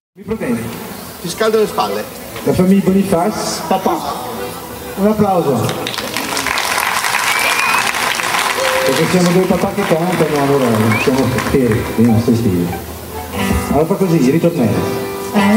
Mi protendi. Ti scaldo le spalle. La famiglia Boniface. Papà. Un applauso. Perché siamo due papà che cantano, allora siamo fieri dei nostri stili. Allora fa così, ritornello.